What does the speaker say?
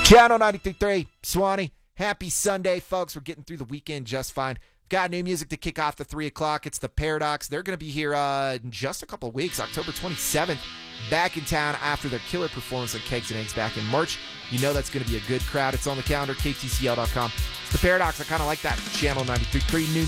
Channel 93.3, Swanee. Happy Sunday, folks. We're getting through the weekend just fine. Got new music to kick off the 3 o'clock. It's the Paradox. They're going to be here in just a couple of weeks, October 27th, back in town after their killer performance at Kegs and Eggs back in March. You know that's going to be a good crowd. It's on the calendar, ktcl.com. It's the Paradox. I kind of like that. Channel 93.3, new